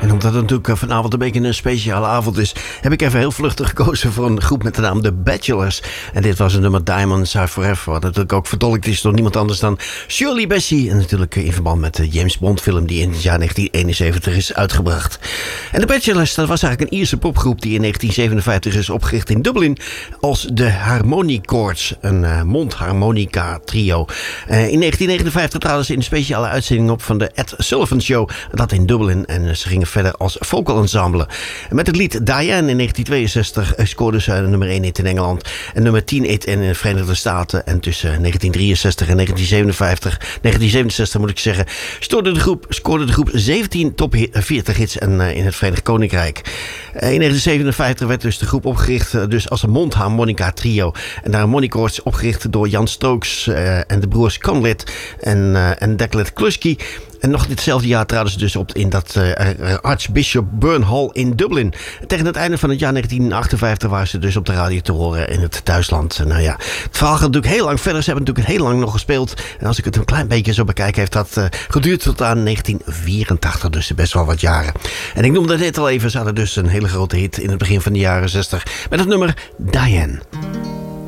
En omdat het natuurlijk vanavond een beetje een speciale avond is, heb ik even heel vluchtig gekozen voor een groep met de naam The Bachelors. En dit was een nummer Diamonds Are Forever, wat natuurlijk ook vertolkt is door niemand anders dan Shirley Bassey. En natuurlijk in verband met de James Bond film die in het jaar 1971 is uitgebracht. En The Bachelors, dat was eigenlijk een Ierse popgroep die in 1957 is opgericht in Dublin als de Harmonichords, een mondharmonica trio. In 1959 traden ze in een speciale uitzending op van de Ed Sullivan Show, dat in Dublin. En ze gingen verder als vocal ensemble. En met het lied Diane in 1962 scoorden ze nummer 1 hit in Engeland en nummer 10 hit in de Verenigde Staten. En tussen 1963 en 1967 moet ik zeggen, scoorde de groep 17 top 40 hits in het Verenigd Koninkrijk. In 1957 werd dus de groep opgericht dus als een mondharmonica trio. En de Harmonichords opgericht door Jan Stokes en de broers Conlett en Declan Kluski. En nog ditzelfde jaar traden ze dus op in dat Archbishop Burn Hall in Dublin. Tegen het einde van het jaar 1958 waren ze dus op de radio te horen in het thuisland. Nou ja, het verhaal gaat natuurlijk heel lang verder. Ze hebben natuurlijk heel lang nog gespeeld. En als ik het een klein beetje zo bekijk, heeft dat geduurd tot aan 1984. Dus best wel wat jaren. En ik noemde net al even, ze hadden dus een hele grote hit in het begin van de jaren 60 met het nummer Diane.